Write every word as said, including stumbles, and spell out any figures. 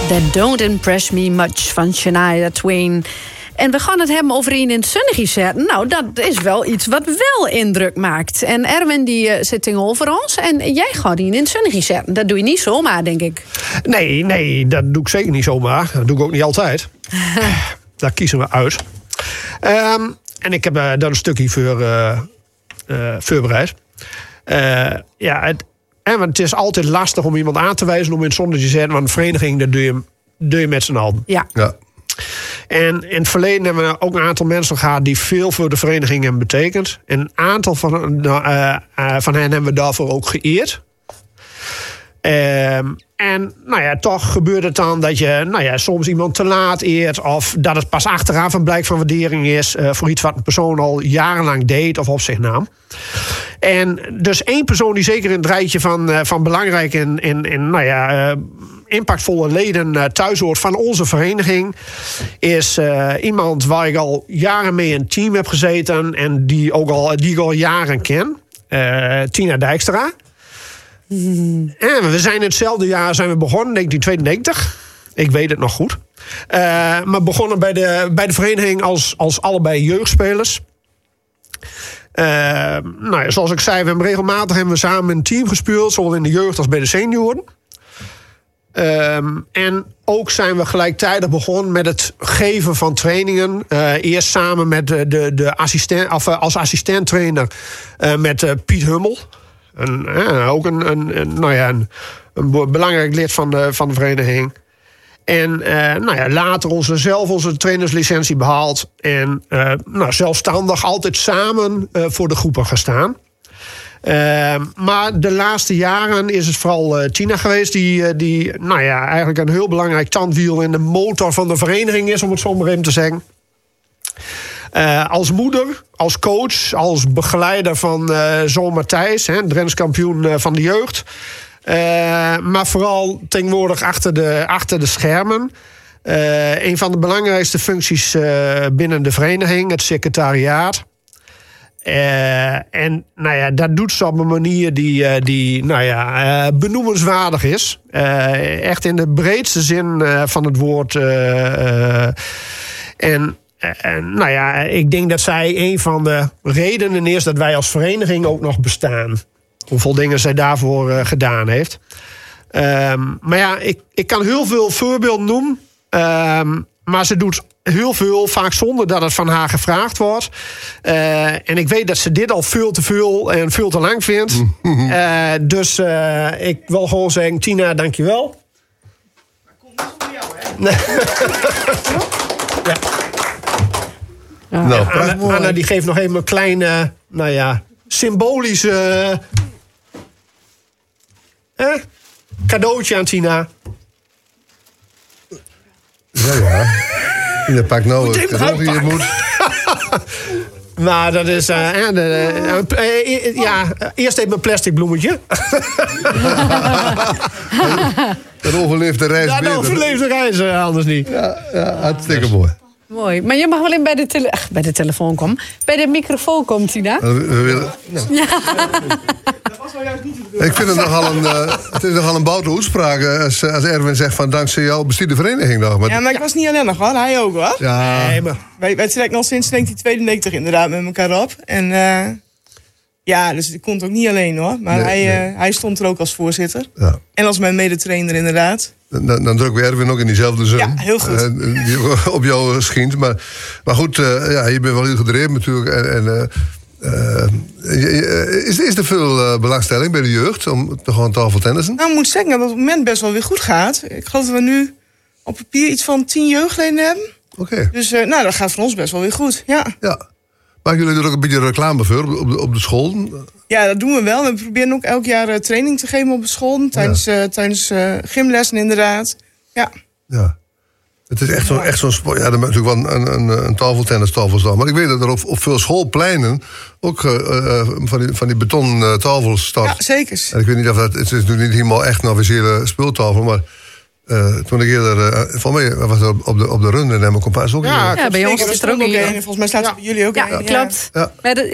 That Don't Impress Me Much van Shania Twain. En we gaan het hebben over een in het zonnetje zetten. Nou, dat is wel iets wat wel indruk maakt. En Erwin die uh, zit tegenover ons. En jij gaat die in het zonnetje zetten. Dat doe je niet zomaar, denk ik. Nee, nee, dat doe ik zeker niet zomaar. Dat doe ik ook niet altijd. Daar kiezen we uit. Um, en ik heb uh, daar een stukje voor uh, uh, voorbereid. Uh, ja, het, en, want het is altijd lastig om iemand aan te wijzen om in het zonnetje te zetten. Want een vereniging, dat doe je, doe je met z'n allen. Ja. Ja. En in het verleden hebben we ook een aantal mensen gehad die veel voor de vereniging hebben betekend. En een aantal van, uh, uh, van hen hebben we daarvoor ook geëerd. Um, en nou ja, toch gebeurt het dan dat je nou ja, soms iemand te laat eert. Of dat het pas achteraf een blijk van waardering is uh, voor iets wat een persoon al jarenlang deed of op zich nam. En dus één persoon die zeker in het rijtje van, uh, van belangrijk en, en, en nou ja, uh, impactvolle leden uh, thuis hoort van onze vereniging, is uh, iemand waar ik al jaren mee in een team heb gezeten en die, ook al, die ik al jaren ken. Uh, Tina Dijkstra. Mm. En we zijn in hetzelfde jaar zijn we begonnen, negentien tweeënnegentig. Ik weet het nog goed. Uh, maar begonnen bij de, bij de vereniging als, als allebei jeugdspelers. Uh, nou ja, zoals ik zei, we hebben regelmatig hebben we samen in een team gespeeld, zowel in de jeugd als bij de senioren. Um, en ook zijn we gelijktijdig begonnen met het geven van trainingen. Uh, eerst samen met de, de, de assistent, of, uh, als assistent-trainer uh, met uh, Piet Hummel. Een, uh, ook een, een, een, nou ja, een, een belangrijk lid van de, van de vereniging. En uh, nou ja, later onze, zelf onze trainerslicentie behaald. En uh, nou, zelfstandig altijd samen uh, voor de groepen gestaan. Uh, maar de laatste jaren is het vooral uh, Tina geweest die, uh, die nou ja, eigenlijk een heel belangrijk tandwiel in de motor van de vereniging is, om het zo maar even te zeggen. Uh, als moeder, als coach, als begeleider van uh, zoon Matthijs, hè, Drents kampioen uh, van de jeugd. Uh, maar vooral tegenwoordig achter de, achter de schermen. Uh, een van de belangrijkste functies uh, binnen de vereniging, het secretariaat. Uh, en nou ja, dat doet ze op een manier die, uh, die nou ja, uh, benoemenswaardig is. Uh, echt in de breedste zin uh, van het woord. Uh, uh, en uh, nou ja, ik denk dat zij een van de redenen is dat wij als vereniging ook nog bestaan. Hoeveel dingen zij daarvoor uh, gedaan heeft. Um, maar ja, ik, ik kan heel veel voorbeelden noemen. Um, maar ze doet heel veel, vaak zonder dat het van haar gevraagd wordt. Uh, en ik weet dat ze dit al veel te veel en veel te lang vindt. uh, dus uh, ik wil gewoon zeggen, Tina, dankjewel. Dat komt niet van jou, hè? ja. Ja. Nou, Anna, Anna die geeft nog even een kleine, nou ja, symbolische uh, eh, cadeautje aan Tina. Ja, ja. Je pakt nou het cadeau die je moet. Maar dat is... Uh, uh, uh, uh, uh, ja, eerst even een plastic bloemetje. Dat overleeft de reis Ja, beter. dat overleeft de reis uh, anders niet. Ja, ja, hartstikke mooi. Mooi. Maar je mag wel in bij de, tele- Ach, bij de telefoon komen. Bij de microfoon komt, Tina. We, we willen... Dat was wel juist niet de bedoeling. Ik vind het nogal een, uh, het is nogal een boute uitspraak als, als Erwin zegt van dankzij jou bestiert de vereniging nog. Maar Ja, maar ik was niet alleen nog, hoor. Hij ook, hoor. ja, Nee, maar Wij, wij trekken al sinds negentien tweeënnegentig inderdaad met elkaar op. En uh, ja, dus ik kon het ook niet alleen, hoor. Maar Nee, hij, nee. uh, hij stond er ook als voorzitter. ja. En als mijn medetrainer, inderdaad. Dan, dan drukken we Erwin ook in diezelfde zin. Ja, heel goed. Uh, die op jou schijnt. Maar, maar goed, uh, ja, je bent wel heel gedreven natuurlijk. En, en, uh, uh, is, is er veel uh, belangstelling bij de jeugd om te gaan tafeltennissen? Nou, ik moet zeggen dat het op het moment best wel weer goed gaat. Ik geloof dat we nu op papier iets van tien jeugdleden hebben. Oké, okay. Dus uh, nou, dat gaat voor ons best wel weer goed, ja. ja. Maken jullie er ook een beetje reclame voor op de, op de school? Ja, dat doen we wel. We proberen ook elk jaar uh, training te geven op de school. Tijdens, uh, tijdens uh, gymlessen inderdaad. Ja. Ja. Het is echt zo'n echt zo'n sport. Ja, er is natuurlijk wel een, een, een tafeltennistafel staan. Maar ik weet dat er op, op veel schoolpleinen ook uh, uh, van die, van die betonnen uh, tafels staan. Ja, zeker. En ik weet niet of dat... Het is natuurlijk niet helemaal echt een officiële speeltafel, maar... Uh, toen ik eerder, uh, van mij was er op de, op de run en mijn kompas ook. Ja, Ja, bij ons is het er ook een. een. Volgens mij staat er bij jullie ook Ja, een. klopt. Ja. Maar de-